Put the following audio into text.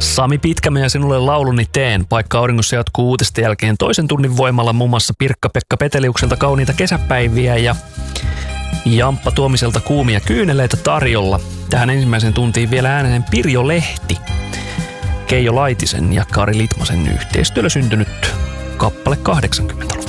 Sami Pitkämäjä sinulle lauluni teen. Paikka auringossa jatkuu uutisten jälkeen toisen tunnin voimalla muun muassa Pirkka-Pekka Peteliukselta kauniita kesäpäiviä ja Jamppa Tuomiselta kuumia kyyneleitä tarjolla. Tähän ensimmäiseen tuntiin vielä äänenen Pirjo Lehti. Keijo Laitisen ja Kari Litmasen yhteistyöllä syntynyt kappale 80-luvulta.